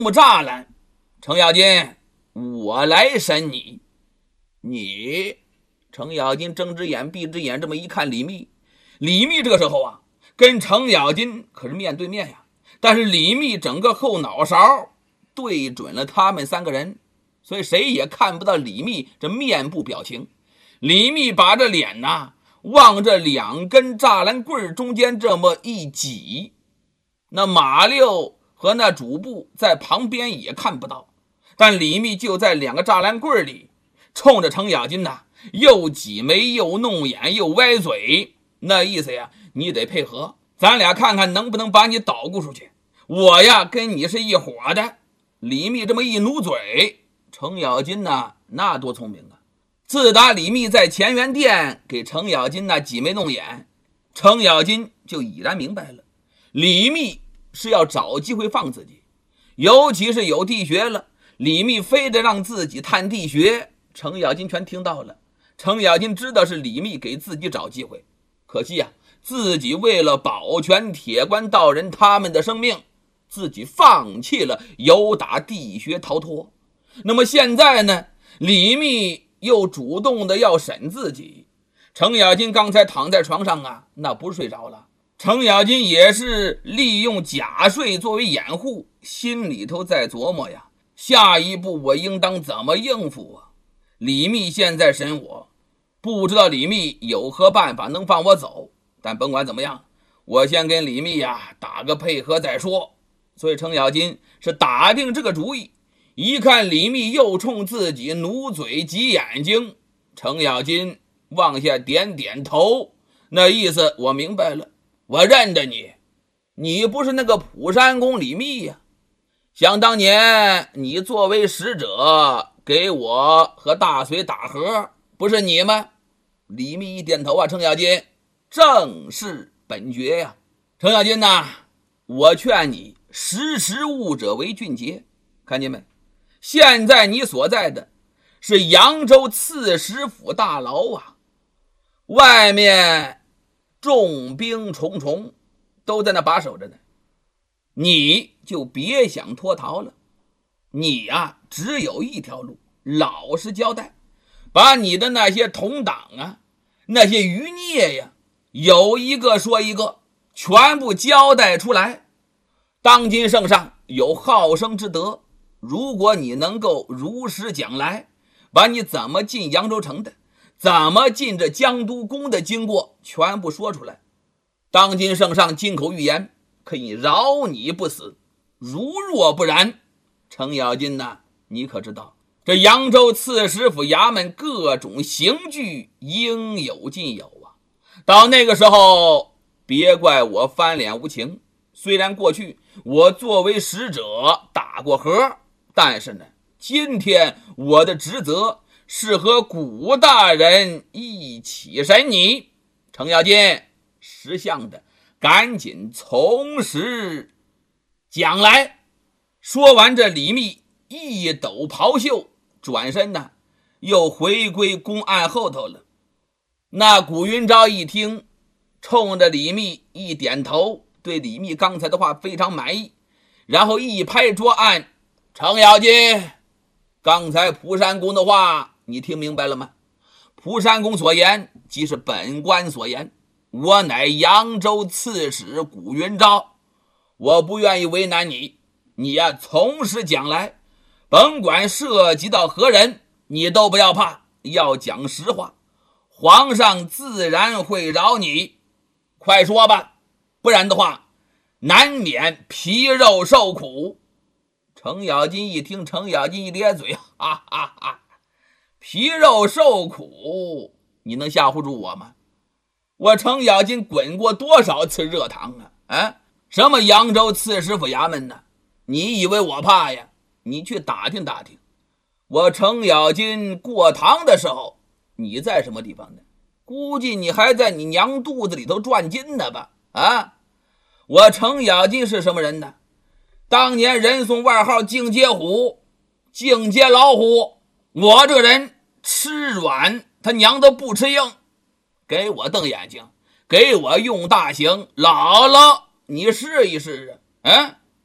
木栅栏，程咬金，我来审你。你，程咬金睁只眼闭只眼，这么一看李密，李密这个时候啊，跟程咬金可是面对面呀，但是李密整个后脑勺对准了他们三个人，所以谁也看不到李密这面部表情。李密把这脸往这两根栅栏棍中间这么一挤，那马六和那主簿在旁边也看不到，但李密就在两个栅栏棍里冲着程咬金又挤眉又弄眼又歪嘴，那意思呀，你得配合，咱俩看看能不能把你捣鼓出去，我呀跟你是一伙的。李密这么一努嘴，程咬金那多聪明啊！自打李密在乾元殿给程咬金挤眉弄眼，程咬金就已然明白了，李密是要找机会放自己，尤其是有地穴了，李密非得让自己探地穴，程咬金全听到了。程咬金知道是李密给自己找机会，可惜自己为了保全铁关道人他们的生命，自己放弃了由打地穴逃脱。那么现在呢，李密又主动的要审自己。程咬金刚才躺在床上那不是睡着了，程咬金也是利用假睡作为掩护，心里头在琢磨呀，下一步我应当怎么应付啊？李密现在审我，不知道李密有何办法能放我走，但甭管怎么样，我先跟李密打个配合再说。所以程咬金是打定这个主意，一看李密又冲自己努嘴挤眼睛，程咬金往下点点头，那意思我明白了，我认得你，你不是那个蒲山公李密呀？想当年你作为使者给我和大隋打和，不是你吗？李密一点头程咬金，正是本爵呀。程咬金我劝你识时务者为俊杰，看见没？现在你所在的是扬州刺史府大牢外面重兵重重，都在那把守着呢，你就别想脱逃了。你只有一条路，老实交代，把你的那些同党那些余孽呀，有一个说一个，全部交代出来。当今圣上有好生之德，如果你能够如实讲来，把你怎么进扬州城的，怎么进这江都宫的经过全部说出来，当今圣上金口玉言，可以饶你不死。如若不然，程咬金你可知道这扬州刺史府衙门各种刑具应有尽有到那个时候别怪我翻脸无情，虽然过去我作为使者打过和，但是呢，今天我的职责是和古大人一起审你。程咬金识相的赶紧从实讲来。说完这李密一抖袍袖，转身又回归公案后头了。那古云昭一听，冲着李密一点头，对李密刚才的话非常满意，然后一拍桌案，程咬金，刚才蒲山公的话你听明白了吗？蒲山公所言即是本官所言，我乃扬州刺史古云昭，我不愿意为难你，你从实讲来，甭管涉及到何人，你都不要怕，要讲实话，皇上自然会饶你。快说吧，不然的话难免皮肉受苦。程咬金一听，程咬金一咧嘴，哈哈哈，皮肉受苦，你能吓唬住我吗？我程咬金滚过多少次热汤什么扬州刺史府衙门呢？你以为我怕呀？你去打听打听，我程咬金过堂的时候，你在什么地方呢？估计你还在你娘肚子里头转筋呢吧？我程咬金是什么人呢？当年人送外号净街虎，净街老虎。我这个人吃软他娘的不吃硬，给我瞪眼睛，给我用大刑，姥姥你试一试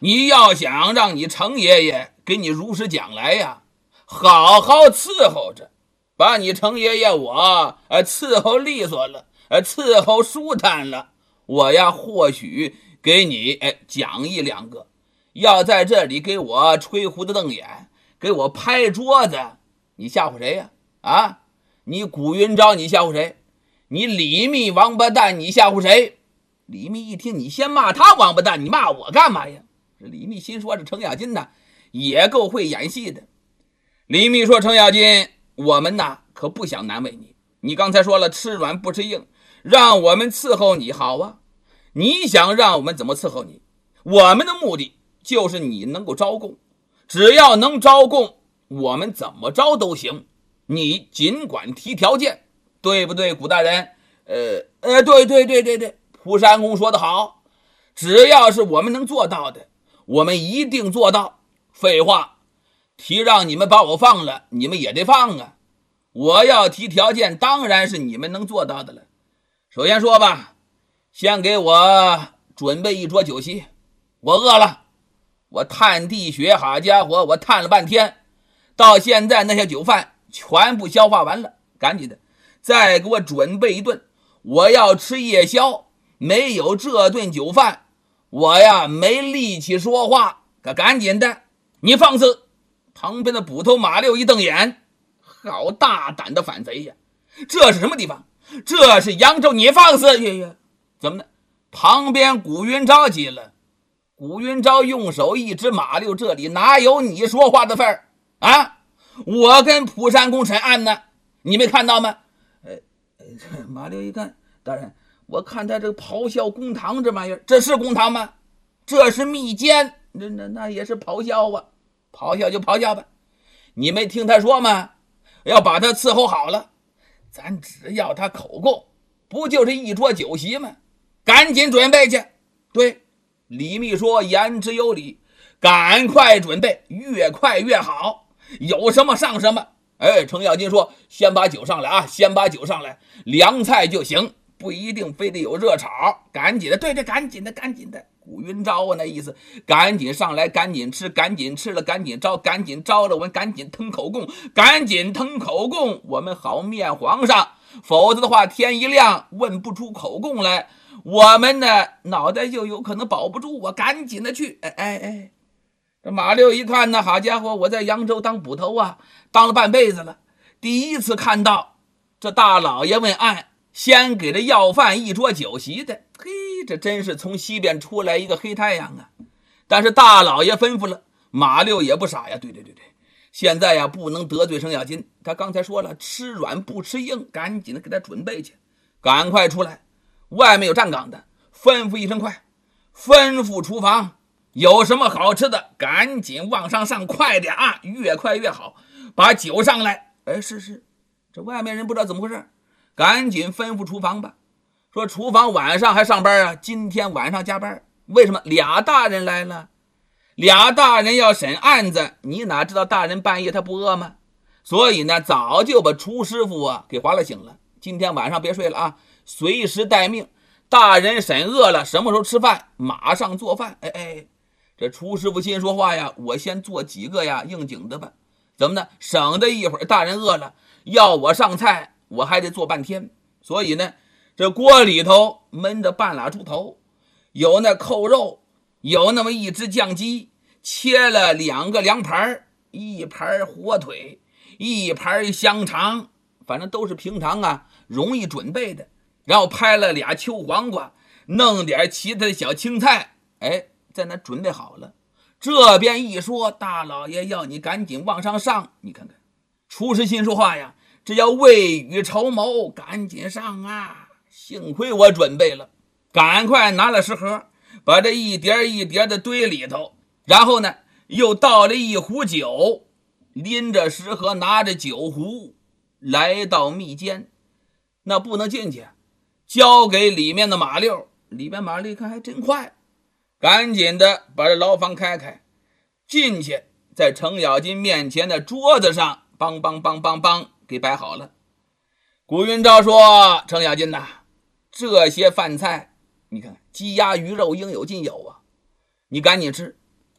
你要想让你程爷爷给你如实讲来呀，好好伺候着，把你程爷爷我伺候利索了，伺候舒坦了，我呀或许给你讲一两个。要在这里给我吹胡子瞪眼，给我拍桌子，你吓唬谁呀？啊，你古云昭你吓唬谁？你李密王八蛋你吓唬谁？李密一听，你先骂他王八蛋，你骂我干嘛呀？这李密心说，这程咬金呢也够会演戏的。李密说，程咬金，我们呢可不想难为你，你刚才说了吃软不吃硬，让我们伺候你好啊，你想让我们怎么伺候你？我们的目的就是你能够招供，只要能招供，我们怎么着都行，你尽管提条件，对不对，古大人？对，蒲山公说得好，只要是我们能做到的，我们一定做到。废话，提让你们把我放了，你们也得放啊。我要提条件，当然是你们能做到的了。首先说吧，先给我准备一桌酒席，我饿了，我探地穴，好家伙，我探了半天，到现在那些酒饭全部消化完了，赶紧的再给我准备一顿，我要吃夜宵，没有这顿酒饭，我呀没力气说话，赶紧的，你放肆！旁边的捕头马六一瞪眼，好大胆的反贼呀！这是什么地方？这是扬州，你放肆！怎么呢？旁边古云昭急了，古云昭用手一指马六，这里哪有你说话的份儿啊？我跟蒲山公审案呢，你没看到吗？马六一看，大人，我看他这个咆哮公堂这玩意儿，这是公堂吗？这是密监，那也是咆哮啊，咆哮就咆哮吧。你没听他说吗？要把他伺候好了，咱只要他口供，不就是一桌酒席吗？赶紧准备去。对，李密说言之有理，赶快准备，越快越好，有什么上什么。程咬金说，先把酒上来啊，先把酒上来，凉菜就行，不一定非得有热炒，赶紧的。对，赶紧的。古云昭啊，那意思赶紧上来，赶紧吃，赶紧吃了赶紧招，赶紧招了我们赶紧腾口供，赶紧腾口供，我们好面皇上，否则的话天一亮问不出口供来，我们呢脑袋就有可能保不住，我赶紧的去。这马六一看呢，好家伙，我在扬州当捕头啊，当了半辈子了，第一次看到这大老爷问案先给这要饭一桌酒席的，嘿，这真是从西边出来一个黑太阳啊！但是大老爷吩咐了，马六也不傻呀，对，现在呀不能得罪程咬金，他刚才说了吃软不吃硬，赶紧的给他准备去，赶快出来，外面有站岗的，吩咐一声快，吩咐厨房有什么好吃的赶紧往上上，快点啊，越快越好，把酒上来。是，这外面人不知道怎么回事，赶紧吩咐厨房吧，说厨房晚上还上班啊，今天晚上加班。为什么？俩大人来了，俩大人要审案子，你哪知道大人半夜他不饿吗？所以呢早就把厨师傅啊给唤了醒了，今天晚上别睡了啊，随时待命，大人审饿了什么时候吃饭马上做饭。这厨师傅心说话呀，我先做几个呀应景的吧，怎么呢？省得一会儿大人饿了要我上菜，我还得做半天。所以呢，这锅里头焖着半拉猪头，有那扣肉，有那么一只酱鸡，切了2个凉盘，一盘火腿，一盘香肠，反正都是平常啊容易准备的。然后拍了俩秋黄瓜，弄点其他的小青菜，在那准备好了。这边一说，大老爷要你赶紧往上上，你看看厨师心说话呀，这要未雨绸缪，赶紧上啊，幸亏我准备了，赶快拿了食盒，把这一碟一碟的堆里头，然后呢又倒了一壶酒，拎着食盒拿着酒壶来到密监。那不能进去，交给里面的马六。里面马六一看还真快，赶紧的把这牢房开进去，在程咬金面前的桌子上梆给摆好了。古云昭说，程咬金呐，这些饭菜你看鸡鸭鱼肉应有尽有啊，你赶紧吃，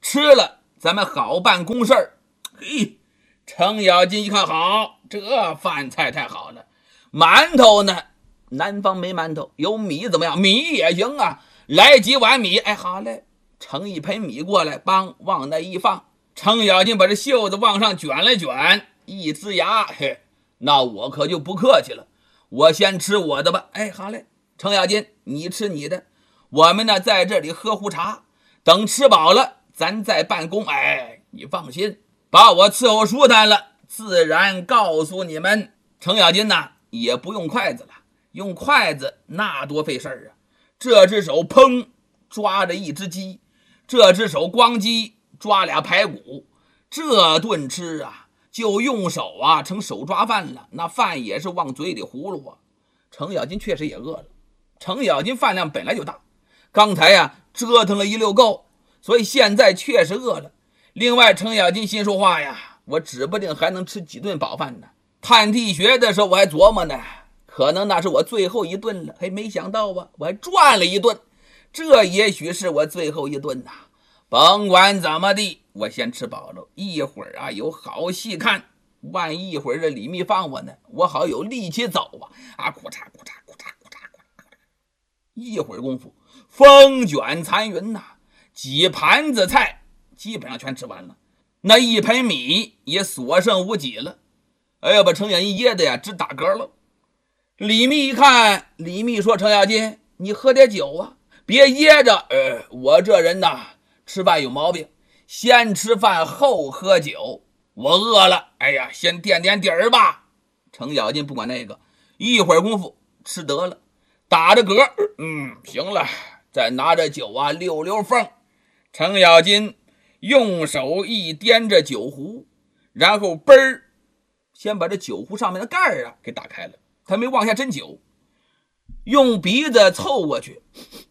吃了咱们好办公事儿。嘿，程咬金一看，好，这饭菜太好了。馒头呢？南方没馒头，有米怎么样？米也行啊，来几碗米。哎，好嘞，盛一盆米过来，帮往那一放。程咬金把这袖子往上卷了卷，一呲牙，嘿，那我可就不客气了，我先吃我的吧。哎，好嘞，程咬金，你吃你的，我们呢在这里喝壶茶，等吃饱了咱再办公。哎，你放心，把我伺候舒坦了，自然告诉你们。程咬金呢也不用筷子了，用筷子那多费事儿啊，这只手砰抓着一只鸡，这只手光鸡抓俩排骨，这顿吃啊就用手啊成手抓饭了，那饭也是往嘴里葫芦啊。程咬金确实也饿了，程咬金饭量本来就大，刚才呀折腾了一溜够，所以现在确实饿了。另外程咬金心说话呀，我指不定还能吃几顿饱饭呢。探地穴的时候我还琢磨呢，可能那是我最后一顿了，还没想到啊，我还赚了一顿，这也许是我最后一顿呐。甭管怎么地，我先吃饱了，一会儿啊有好戏看。万一会儿这李密放我呢，我好有力气走啊！咕嚓咕嚓咕嚓咕嚓咕嚓，一会儿功夫，风卷残云呐，几盘子菜基本上全吃完了，那一盆米也所剩无几了。哎呀，把程咬金噎的呀直打嗝了。李密一看，李密说：“程咬金，你喝点酒啊，别噎着。我这人呐，吃饭有毛病，先吃饭后喝酒。我饿了，哎呀，先垫垫底儿吧。”程咬金不管那个，一会儿功夫吃得了，打着嗝，行了，再拿着酒啊溜溜缝。程咬金用手一掂着酒壶，然后嘣儿，先把这酒壶上面的盖儿啊给打开了。他没往下斟酒，用鼻子凑过去。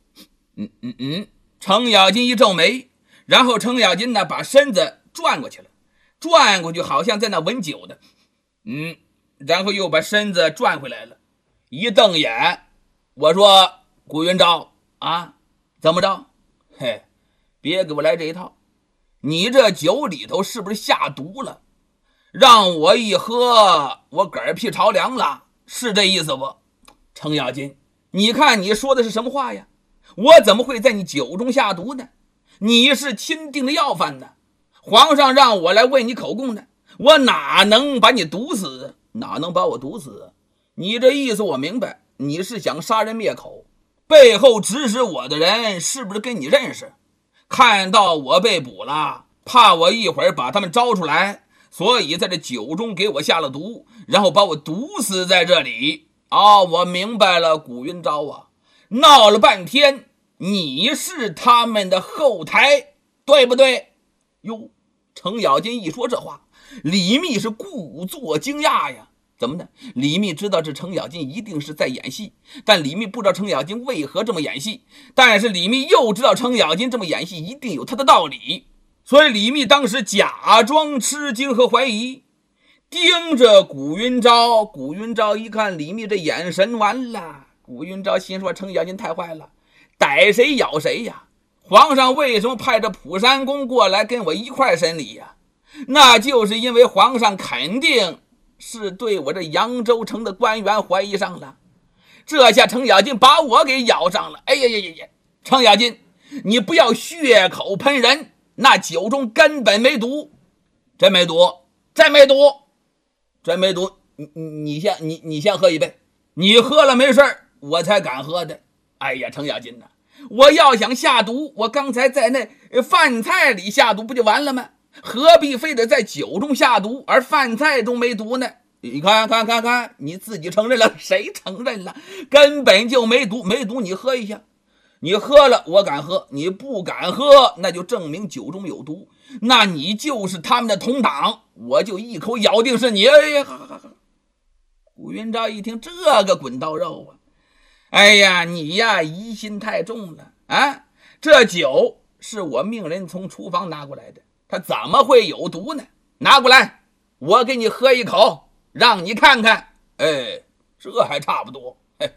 程咬金一皱眉，然后程咬金呢把身子转过去了，转过去好像在那闻酒的。然后又把身子转回来了，一瞪眼，我说：“古云昭啊，怎么着？嘿，别给我来这一套，你这酒里头是不是下毒了？让我一喝，我嗝屁朝凉了，是这意思不？”程咬金，你看你说的是什么话呀？我怎么会在你酒中下毒呢？你是钦定的要犯呢，皇上让我来为你口供呢，我哪能把你毒死？哪能把我毒死？你这意思我明白，你是想杀人灭口，背后指使我的人是不是跟你认识？看到我被捕了，怕我一会儿把他们招出来，所以在这酒中给我下了毒，然后把我毒死在这里。我明白了，古云昭啊，闹了半天你是他们的后台，对不对？哟，程咬金一说这话，李密是故作惊讶呀。怎么呢？李密知道这程咬金一定是在演戏，但李密不知道程咬金为何这么演戏，但是李密又知道程咬金这么演戏一定有他的道理，所以李密当时假装吃惊和怀疑，盯着古云昭。古云昭一看李密这眼神，完了。古云昭心说：程咬金太坏了，逮谁咬谁呀！皇上为什么派这普山公过来跟我一块审理呀？那就是因为皇上肯定是对我这扬州城的官员怀疑上了，这下程咬金把我给咬上了。哎呀，程咬金，你不要血口喷人，那酒中根本没毒。真没毒，真没毒，真没毒。你先喝一杯，你喝了没事我才敢喝的。哎呀，程咬金呐，我要想下毒，我刚才在那饭菜里下毒不就完了吗？何必非得在酒中下毒，而饭菜中没毒呢？你看，你自己承认了，谁承认了？根本就没毒，没毒你喝一下，你喝了我敢喝，你不敢喝，那就证明酒中有毒，那你就是他们的同党，我就一口咬定是你。哎呀，古云昭一听这个滚刀肉啊，哎呀，你呀疑心太重了啊！这酒是我命人从厨房拿过来的，它怎么会有毒呢？拿过来，我给你喝一口，让你看看。哎，这还差不多。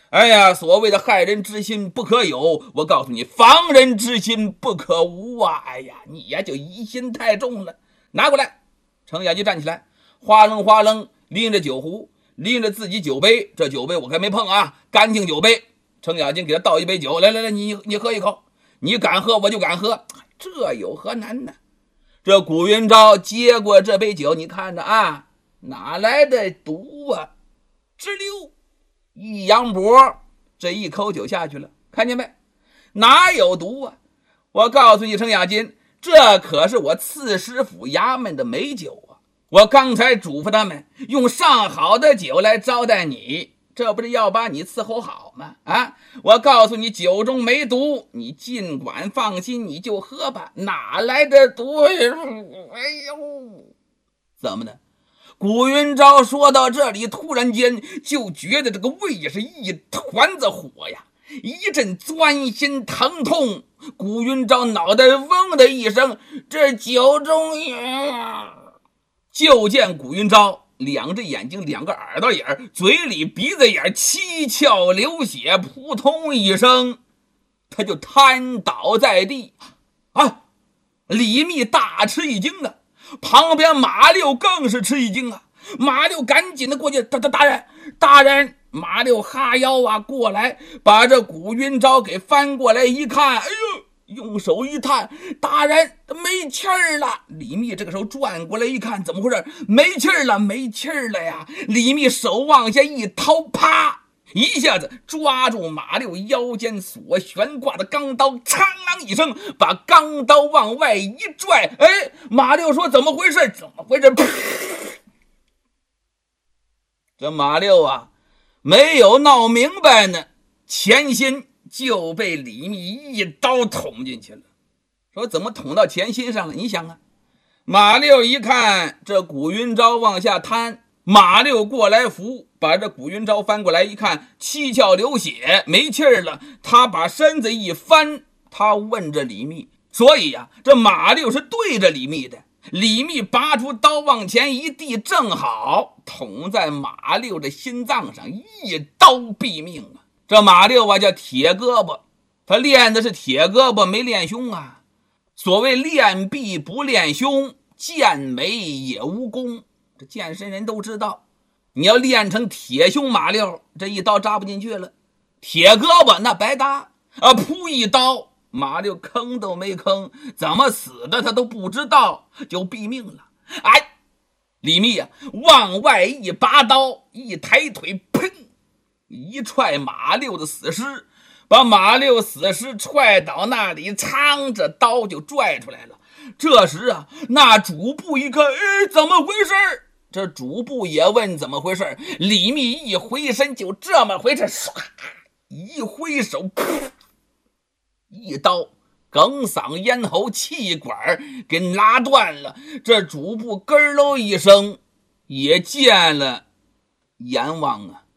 哎呀，所谓的害人之心不可有，我告诉你，防人之心不可无啊！哎呀，你呀就疑心太重了。拿过来。程咬金站起来，哗楞哗楞拎着酒壶，拎着自己酒杯，这酒杯我还没碰啊，干净酒杯。程咬金给他倒一杯酒，来来来，你喝一口，你敢喝我就敢喝，这有何难呢？这古云昭接过这杯酒，你看着啊，哪来的毒啊？直溜一扬脖，这一口酒下去了，看见没？哪有毒啊？我告诉你，程咬金，这可是我刺史府衙门的美酒啊！我刚才嘱咐他们用上好的酒来招待你，这不是要把你伺候好吗？啊！我告诉你，酒中没毒，你尽管放心，你就喝吧，哪来的毒？哎呦，怎么的？古云昭说到这里，突然间就觉得这个胃是一团子火呀，一阵钻心疼痛。古云昭脑袋嗡的一声，这酒中就见古云昭两只眼睛，两个耳朵眼，嘴里鼻子眼七窍流血，扑通一声，他就瘫倒在地。啊！李密大吃一惊啊！旁边马六更是吃一惊啊！马六赶紧的过去，大人！马六哈腰啊，过来把这古云昭给翻过来一看，哎呦，用手一探，大人没气儿了。李密这个时候转过来一看，怎么回事？没气儿了呀！李密手往下一掏，啪！一下子抓住马六腰间所悬挂的钢刀，苍啷一声把钢刀往外一拽。哎，马六说怎么回事？这马六啊没有闹明白呢，前心就被李密一刀捅进去了。说怎么捅到前心上了？你想啊，马六一看这古云昭往下瘫，马六过来扶，把这古云昭翻过来一看，七窍流血，没气儿了。他把身子一翻，他问着李密，所以呀，这马六是对着李密的。李密拔出刀往前一递，正好捅在马六的心脏上，一刀毙命啊！这马六啊叫铁胳膊，他练的是铁胳膊，没练胸啊。所谓练臂不练胸，健美也无功。这健身人都知道，你要练成铁胸马六，这一刀扎不进去了。铁胳膊那白搭啊，扑一刀，马六吭都没吭，怎么死的他都不知道，就毙命了。哎，李密啊往外一拔刀，一抬腿，砰一踹马六的死尸，把马六死尸踹倒那里，苍着刀就拽出来了。这时啊，那主簿一看，怎么回事？这主簿也问怎么回事。李密一回身，就这么回事，唰一挥手，一刀哽嗓咽喉，气管给拉断了。这主簿咯喽一声也见了阎王啊。